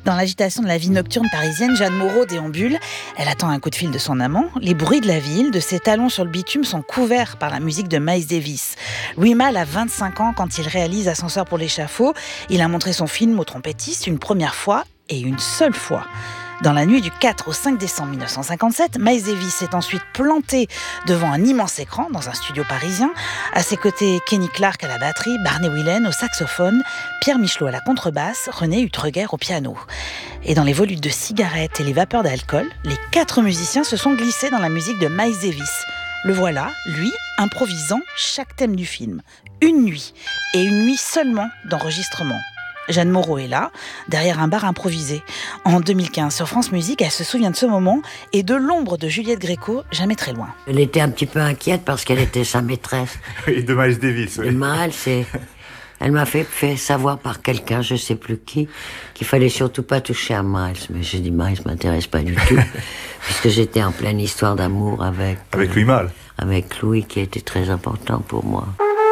Dans l'agitation de la vie nocturne parisienne, Jeanne Moreau déambule. Elle attend un coup de fil de son amant. Les bruits de la ville, de ses talons sur le bitume sont couverts par la musique de Miles Davis. Louis Malle a 25 ans quand il réalise Ascenseur pour l'échafaud. Il a montré son film au trompettiste une première fois et une seule fois. Dans la nuit du 4 au 5 décembre 1957, Miles Davis s'est ensuite planté devant un immense écran dans un studio parisien. À ses côtés, Kenny Clarke à la batterie, Barney Whelan au saxophone, Pierre Michelot à la contrebasse, René Utreguer au piano. Et dans les volutes de cigarettes et les vapeurs d'alcool, les 4 musiciens se sont glissés dans la musique de Miles Davis. Le voilà, lui, improvisant chaque thème du film. Une nuit, et une nuit seulement d'enregistrement. Jeanne Moreau est là, derrière un bar improvisé. En 2015, sur France Musique, elle se souvient de ce moment et de l'ombre de Juliette Gréco, jamais très loin. Elle était un petit peu inquiète parce qu'elle était sa maîtresse. Et de Miles Davis. Oui. Et Miles, elle m'a fait savoir par quelqu'un, je sais plus qui, qu'il fallait surtout pas toucher à Miles. Mais j'ai dit, Miles m'intéresse pas du tout, puisque j'étais en pleine histoire d'amour avec Louis Malle. Avec Louis, qui était très important pour moi.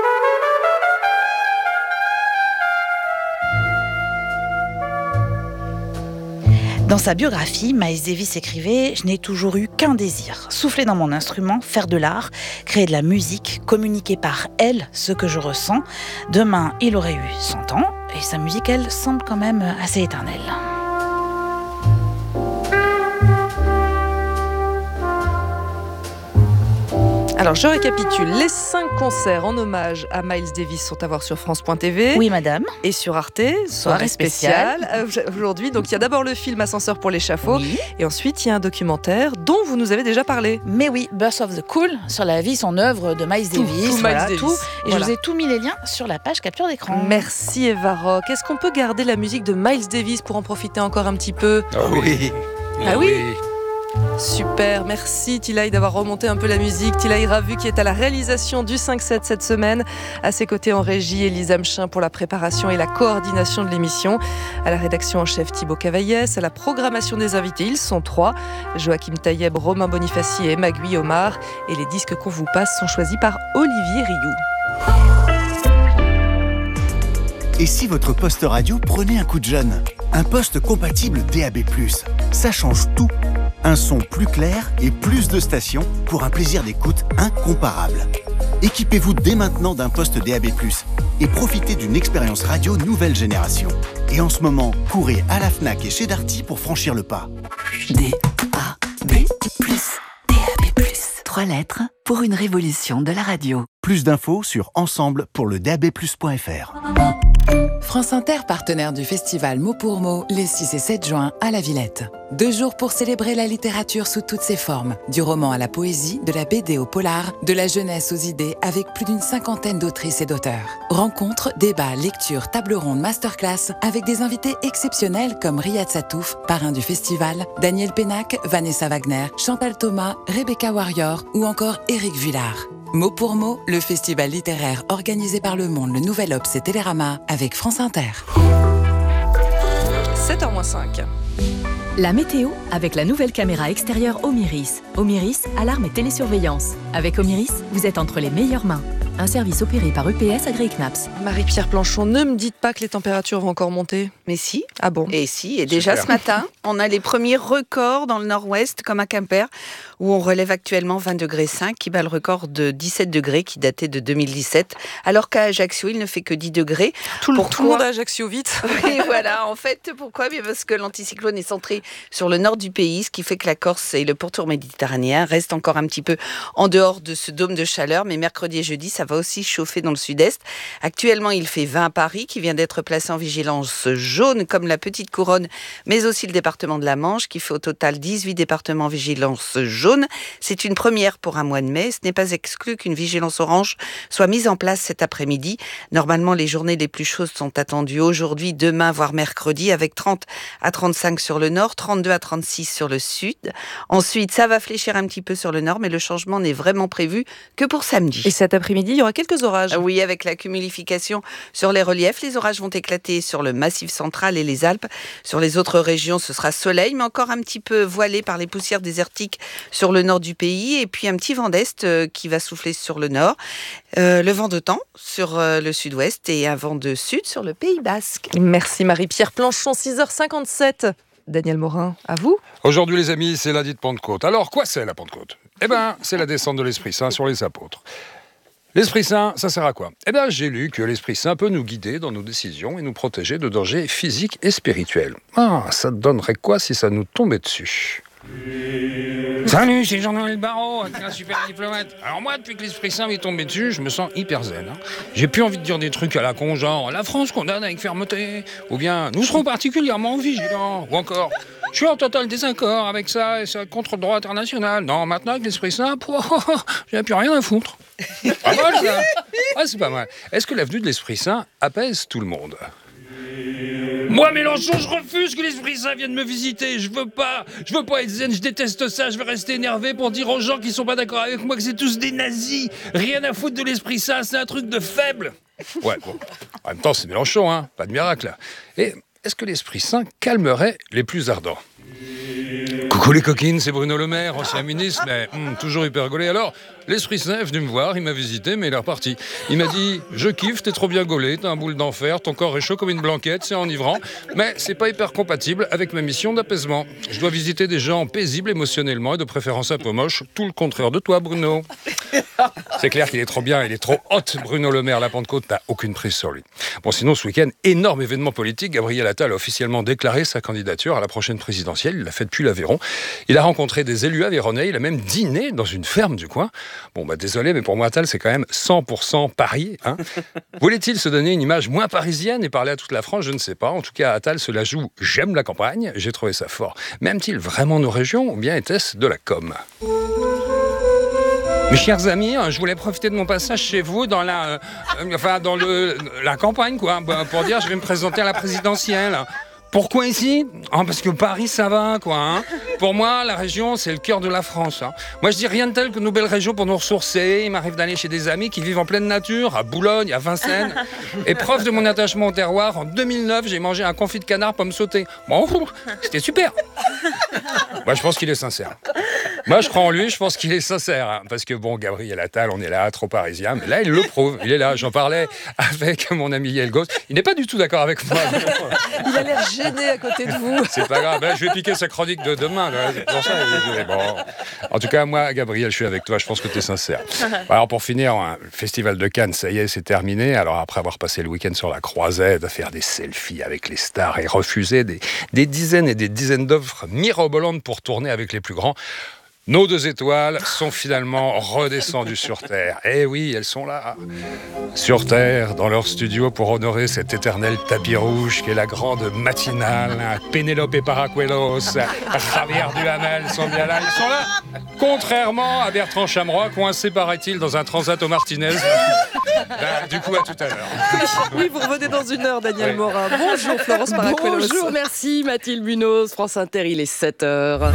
Dans sa biographie, Miles Davis écrivait « Je n'ai toujours eu qu'un désir, souffler dans mon instrument, faire de l'art, créer de la musique, communiquer par elle ce que je ressens. Demain, il aurait eu 100 ans et sa musique, elle, semble quand même assez éternelle. » Alors, je récapitule. Les 5 concerts en hommage à Miles Davis sont à voir sur France.tv. Oui, madame. Et sur Arte, soirée spéciale. Aujourd'hui, donc il y a d'abord le film Ascenseur pour l'échafaud. Oui. Et ensuite, il y a un documentaire dont vous nous avez déjà parlé. Mais oui, Birth of the Cool, sur la vie, son œuvre de Miles Davis. Tout voilà, Miles Davis. tout. Et Voilà. je vous ai tout mis les liens sur la page capture d'écran. Merci Eva Rock. Est-ce qu'on peut garder la musique de Miles Davis pour en profiter encore un petit peu ? Ah oui. Ah oui. Super, merci Tilaï d'avoir remonté un peu la musique. Tilaï Ravu qui est à la réalisation du 5-7 cette semaine. À ses côtés en régie, Elisa Mchin pour la préparation et la coordination de l'émission. À la rédaction en chef, Thibaut Cavaillès. À la programmation des invités, ils sont 3. Joachim Taïeb, Romain Bonifaci et Emma Guyomard. Et les disques qu'on vous passe sont choisis par Olivier Rioux. Et si votre poste radio prenait un coup de jeune ? Un poste compatible DAB+. Ça change tout. Un son plus clair et plus de stations pour un plaisir d'écoute incomparable. Équipez-vous dès maintenant d'un poste DAB+, et profitez d'une expérience radio nouvelle génération. Et en ce moment, courez à la Fnac et chez Darty pour franchir le pas. DAB+. 3 lettres pour une révolution de la radio. Plus d'infos sur ensemble-pour-le-DAB+.fr. France Inter, partenaire du festival Mot pour Mot, les 6 et 7 juin à la Villette. 2 jours pour célébrer la littérature sous toutes ses formes. Du roman à la poésie, de la BD au polar, de la jeunesse aux idées, avec plus d'une 50aine d'autrices et d'auteurs. Rencontres, débats, lectures, tables rondes, masterclass, avec des invités exceptionnels comme Riyad Satouf, parrain du festival, Daniel Pénac, Vanessa Wagner, Chantal Thomas, Rebecca Warrior ou encore Éric Vuillard. Mot pour mot, le festival littéraire organisé par Le Monde, le Nouvel Obs et Télérama avec France Inter. 7h-5. La météo avec la nouvelle caméra extérieure Omiris. Omiris, alarme et télésurveillance. Avec Omiris, vous êtes entre les meilleures mains. Un service opéré par EPS AgriKnaps. Marie-Pierre Planchon, ne me dites pas que les températures vont encore monter. Mais si. Ah bon ? Et si, et déjà Super. ce matin, on a les premiers records dans le nord-ouest, comme à Quimper, où on relève actuellement 20,5 degrés, qui bat le record de 17 degrés qui datait de 2017, alors qu'à Ajaccio, il ne fait que 10 degrés. Tout le monde à Ajaccio, vite. Oui, voilà. En fait, pourquoi ? Bien parce que l'anticyclone est centré sur le nord du pays, ce qui fait que la Corse et le pourtour méditerranéen restent encore un petit peu en dehors de ce dôme de chaleur, mais mercredi et jeudi, ça va aussi chauffer dans le sud-est. Actuellement, il fait 20 à Paris, qui vient d'être placé en vigilance jaune, comme la Petite Couronne, mais aussi le département de la Manche, qui fait au total 18 départements en vigilance jaune. C'est une première pour un mois de mai. Ce n'est pas exclu qu'une vigilance orange soit mise en place cet après-midi. Normalement, les journées les plus chaudes sont attendues aujourd'hui, demain, voire mercredi, avec 30 à 35 sur le nord, 32 à 36 sur le sud. Ensuite, ça va fléchir un petit peu sur le nord, mais le changement n'est vraiment prévu que pour samedi. Et cet après-midi, il y aura quelques orages. Oui, avec la cumulification sur les reliefs, les orages vont éclater sur le Massif central et les Alpes. Sur les autres régions, ce sera soleil, mais encore un petit peu voilé par les poussières désertiques sur le nord du pays. Et puis un petit vent d'est qui va souffler sur le nord. Le vent de temps sur le sud-ouest et un vent de sud sur le Pays Basque. Merci Marie-Pierre Planchon, 6h57. Daniel Morin, à vous. Aujourd'hui les amis, c'est lundi de Pentecôte. Alors quoi c'est la Pentecôte ? Eh bien, c'est la descente de l'Esprit Saint sur les apôtres. L'Esprit Saint, ça sert à quoi ? Eh bien, j'ai lu que l'Esprit Saint peut nous guider dans nos décisions et nous protéger de dangers physiques et spirituels. Ah, ça donnerait quoi si ça nous tombait dessus ? Salut, c'est Jean-Noël Barrot, un super diplomate. Alors moi, depuis que l'Esprit Saint m'est tombé dessus, je me sens hyper zen. J'ai plus envie de dire des trucs à la con, genre « La France condamne avec fermeté » ou bien « Nous serons particulièrement vigilants » ou encore « Je suis en total désaccord avec ça et ça contre le droit international. » Non, maintenant avec l'Esprit Saint, j'ai plus rien à foutre. Pas mal ça. Ah, c'est pas mal. Est-ce que l'avenue de l'Esprit Saint apaise tout le monde ? Moi, Mélenchon, je refuse que l'Esprit Saint vienne me visiter. Je veux pas être zen, je déteste ça. Je vais rester énervé pour dire aux gens qui sont pas d'accord avec moi que c'est tous des nazis. Rien à foutre de l'Esprit Saint, c'est un truc de faible. Ouais, bon. En même temps, c'est Mélenchon, hein. Pas de miracle. Et est-ce que l'Esprit Saint calmerait les plus ardents ? Coucou les coquines, c'est Bruno Le Maire, ancien ministre, mais toujours hyper gaulé. Alors, l'Esprit Saint est venu me voir, il m'a visité, mais il est reparti. Il m'a dit « Je kiffe, t'es trop bien gaulé, t'as un boule d'enfer, ton corps est chaud comme une blanquette, c'est enivrant, mais c'est pas hyper compatible avec ma mission d'apaisement. Je dois visiter des gens paisibles émotionnellement et de préférence un peu moches, tout le contraire de toi, Bruno. » C'est clair qu'il est trop bien, il est trop hot, Bruno Le Maire. La Pentecôte n'a aucune prise sur lui. Bon, sinon, ce week-end, énorme événement politique. Gabriel Attal a officiellement déclaré sa candidature à la prochaine présidentielle. Il l'a fait depuis l'Aveyron. Il a rencontré des élus aveyronnais. Il a même dîné dans une ferme du coin. Bon, désolé, mais pour moi, Attal, c'est quand même 100% Paris. Hein. Voulait-il se donner une image moins parisienne et parler à toute la France ? Je ne sais pas. En tout cas, Attal se la joue « J'aime la campagne ». J'ai trouvé ça fort. Mais aime-t-il vraiment nos régions ou bien était-ce de la com ? Mes chers amis, je voulais profiter de mon passage chez vous dans la campagne, quoi, pour dire je vais me présenter à la présidentielle. Pourquoi ici ? Parce que Paris, ça va, quoi. Hein. Pour moi, la région, c'est le cœur de la France. Hein. Moi, je dis rien de tel que nos belles régions pour nous ressourcer. Il m'arrive d'aller chez des amis qui vivent en pleine nature, à Boulogne, à Vincennes. Et preuve de mon attachement au terroir, en 2009, j'ai mangé un confit de canard pomme sautée. Bon, c'était super. Moi, je pense qu'il est sincère. Moi, je crois en lui, je pense qu'il est sincère. Hein, parce que, bon, Gabriel Attal, on est là, trop parisien. Mais là, il le prouve. Il est là. J'en parlais avec mon ami Yael Gauss. Il n'est pas du tout d'accord avec moi. Il a l'air gêné à côté de vous. C'est pas grave. Je vais piquer sa chronique de demain. C'est pour ça. Bon. En tout cas, moi, Gabriel, je suis avec toi. Je pense que tu es sincère. Alors, pour finir, le Festival de Cannes, ça y est, c'est terminé. Alors, après avoir passé le week-end sur la Croisette, à faire des selfies avec les stars et refuser des dizaines et des dizaines d'offres mirobolantes pour tourner avec les plus grands, nos 2 étoiles sont finalement redescendues sur Terre. Eh oui, elles sont là, sur Terre, dans leur studio, pour honorer cet éternel tapis rouge qui est la grande matinale. Pénélope Paracuelos, Javier Duhamel sont bien là. Ils sont là, contrairement à Bertrand Chameroy, coincé, paraît-il, dans un transat au Martinez. Du coup, à tout à l'heure. Oui, vous revenez dans 1 heure, Daniel Morin. Bonjour, Florence Paracuelos. Bonjour, merci Mathilde Munoz. France Inter, il est 7h.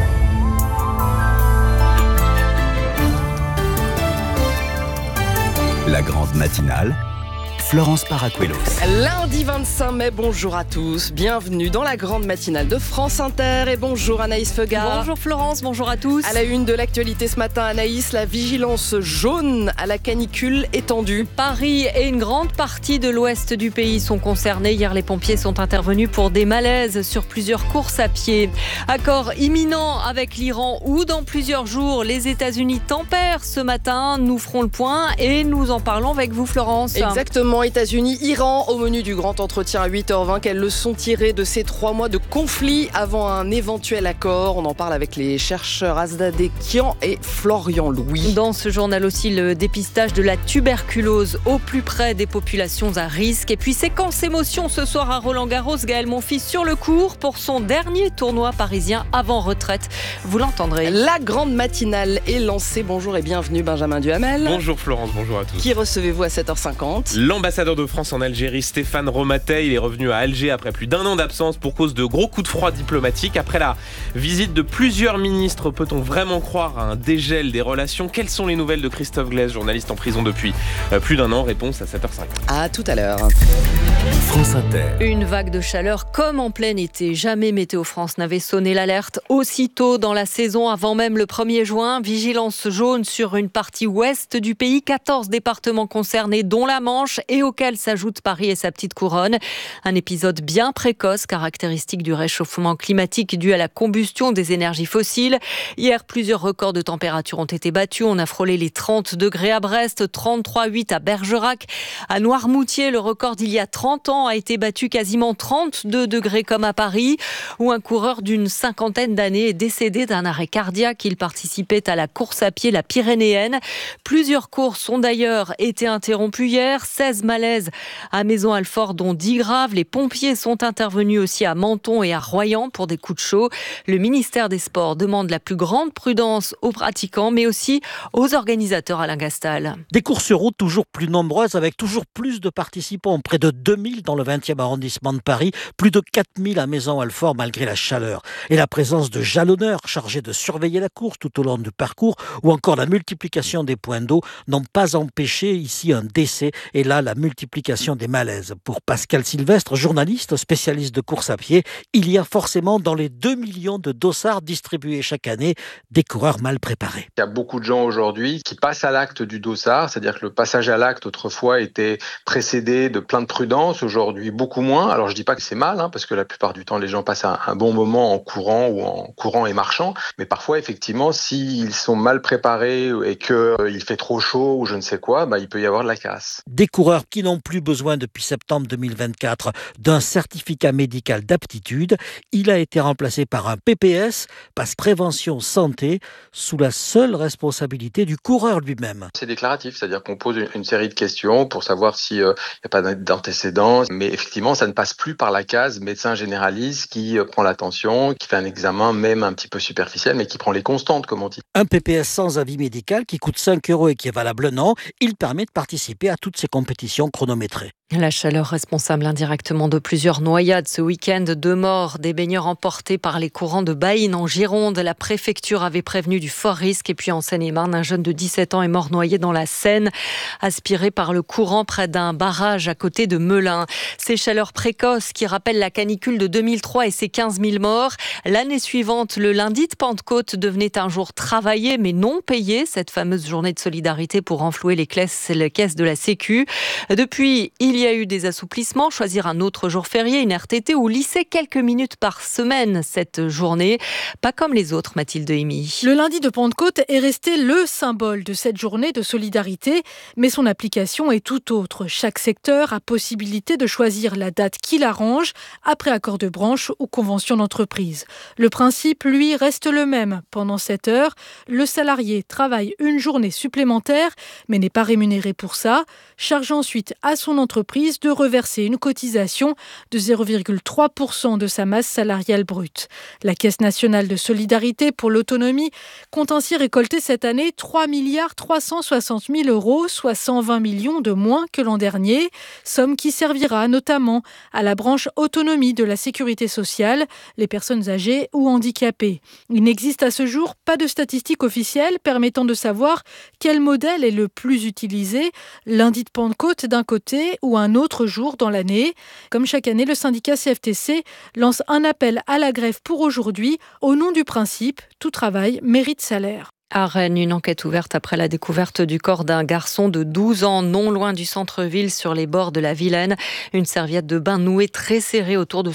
La grande matinale, Florence Paracuelos. Lundi 25 mai, bonjour à tous. Bienvenue dans la grande matinale de France Inter et bonjour Anaïs Feugard. Bonjour Florence, bonjour à tous. À la une de l'actualité ce matin, Anaïs, la vigilance jaune à la canicule étendue. Paris et une grande partie de l'ouest du pays sont concernés. Hier, les pompiers sont intervenus pour des malaises sur plusieurs courses à pied. Accord imminent avec l'Iran où dans plusieurs jours, les États-Unis tempèrent ce matin. Nous ferons le point et nous en parlons avec vous Florence. Exactement. États-Unis, Iran, au menu du grand entretien à 8h20. Quelles leçons tirées de ces 3 mois de conflit avant un éventuel accord ? On en parle avec les chercheurs Asdadé Kian et Florian Louis. Dans ce journal aussi, le dépistage de la tuberculose au plus près des populations à risque. Et puis séquence émotion ce soir à Roland-Garros. Gaël Monfils sur le court pour son dernier tournoi parisien avant retraite. Vous l'entendrez. La grande matinale est lancée. Bonjour et bienvenue Benjamin Duhamel. Bonjour Florence, bonjour à tous. Qui recevez-vous à 7h50 ? L'ambassadeur de France en Algérie, Stéphane Romatet, il est revenu à Alger après plus d'1 an d'absence pour cause de gros coups de froid diplomatiques. Après la visite de plusieurs ministres, peut-on vraiment croire à un dégel des relations ? Quelles sont les nouvelles de Christophe Glaise, journaliste en prison depuis plus d'1 an ? Réponse à 7h05. À tout à l'heure. France Inter. Une vague de chaleur comme en plein été. Jamais Météo France n'avait sonné l'alerte aussitôt dans la saison, avant même le 1er juin. Vigilance jaune sur une partie ouest du pays. 14 départements concernés, dont la Manche, et auxquels s'ajoutent Paris et sa petite couronne. Un épisode bien précoce, caractéristique du réchauffement climatique dû à la combustion des énergies fossiles. Hier, plusieurs records de température ont été battus. On a frôlé les 30 degrés à Brest, 33,8 à Bergerac. À Noirmoutier, le record d'il y a 30 ans a été battu, quasiment 32 degrés comme à Paris, où un coureur d'une cinquantaine d'années est décédé d'un arrêt cardiaque. Il participait à la course à pied, la Pyrénéenne. Plusieurs courses ont d'ailleurs été interrompues hier. 16 malaises à Maison-Alfort, dont 10 graves. Les pompiers sont intervenus aussi à Menton et à Royan pour des coups de chaud. Le ministère des Sports demande la plus grande prudence aux pratiquants, mais aussi aux organisateurs. Alain Gastal. Des courses sur route toujours plus nombreuses, avec toujours plus de participants. Près de 2000 dans le 20e arrondissement de Paris, plus de 4000 à Maison-Alfort malgré la chaleur. Et la présence de jalonneurs chargés de surveiller la course tout au long du parcours, ou encore la multiplication des points d'eau, n'ont pas empêché ici un décès, et là la multiplication des malaises. Pour Pascal Sylvestre, journaliste spécialiste de course à pied, il y a forcément dans les 2 millions de dossards distribués chaque année des coureurs mal préparés. Il y a beaucoup de gens aujourd'hui qui passent à l'acte du dossard, c'est-à-dire que le passage à l'acte autrefois était précédé de plein de prudence, aujourd'hui beaucoup moins. Alors je dis pas que c'est mal, parce que la plupart du temps les gens passent un bon moment en courant ou en courant et marchant, mais parfois effectivement s'ils sont mal préparés et qu'il fait trop chaud ou je ne sais quoi, il peut y avoir de la casse. Des coureurs qui n'ont plus besoin depuis septembre 2024 d'un certificat médical d'aptitude. Il a été remplacé par un PPS, passe prévention santé, sous la seule responsabilité du coureur lui-même. C'est déclaratif, c'est-à-dire qu'on pose une série de questions pour savoir s'il n'y a pas d'antécédents, mais effectivement ça ne passe plus par la case médecin généraliste qui prend l'attention, qui fait un examen même un petit peu superficiel, mais qui prend les constantes comme on dit. Un PPS sans avis médical qui coûte 5 € et qui est valable un an, il permet de participer à toutes ces compétitions chronométrées. La chaleur responsable indirectement de plusieurs noyades ce week-end. 2 morts, des baigneurs emportés par les courants de Baïnes en Gironde. La préfecture avait prévenu du fort risque. Et puis en Seine-et-Marne, un jeune de 17 ans est mort noyé dans la Seine, aspiré par le courant près d'un barrage à côté de Melun. Ces chaleurs précoces qui rappellent la canicule de 2003 et ses 15 000 morts. L'année suivante, le lundi de Pentecôte devenait un jour travaillé mais non payé. Cette fameuse journée de solidarité pour renflouer les caisses de la Sécu. Depuis, il y a eu des assouplissements, choisir un autre jour férié, une RTT ou lisser quelques minutes par semaine cette journée. Pas comme les autres, Mathilde Hémy. Le lundi de Pentecôte est resté le symbole de cette journée de solidarité, mais son application est tout autre. Chaque secteur a possibilité de choisir la date qui l'arrange, après accord de branche ou convention d'entreprise. Le principe, lui, reste le même. Pendant 7 heures, le salarié travaille une journée supplémentaire, mais n'est pas rémunéré pour ça, charge ensuite à son entreprise de reverser une cotisation de 0,3% de sa masse salariale brute. La Caisse nationale de solidarité pour l'autonomie compte ainsi récolter cette année 3 360 000 €, soit 120 millions de moins que l'an dernier, somme qui servira notamment à la branche autonomie de la sécurité sociale, les personnes âgées ou handicapées. Il n'existe à ce jour pas de statistiques officielles permettant de savoir quel modèle est le plus utilisé, lundi de Pentecôte d'un côté ou un autre jour dans l'année. Comme chaque année, le syndicat CFTC lance un appel à la grève pour aujourd'hui au nom du principe « Tout travail mérite salaire ». À Rennes, une enquête ouverte après la découverte du corps d'un garçon de 12 ans non loin du centre-ville sur les bords de la Vilaine. Une serviette de bain nouée très serrée autour de